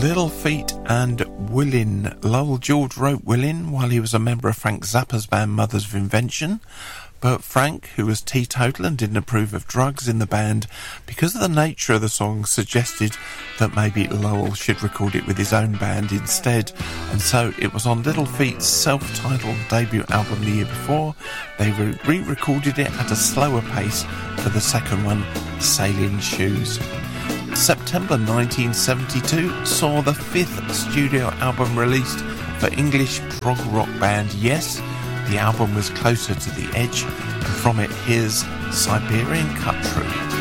Little Feat and Willin'. Lowell George wrote Willin' while he was a member of Frank Zappa's band Mothers of Invention, but Frank, who was teetotal and didn't approve of drugs in the band, because of the nature of the song, suggested that maybe Lowell should record it with his own band instead, and so it was on Little Feat's self-titled debut album the year before. They re-recorded it at a slower pace for the second one, Sailing Shoes. September 1972 saw the fifth studio album released for English prog rock band Yes. The album was Closer to the Edge, and from it here's Siberian Cut Through.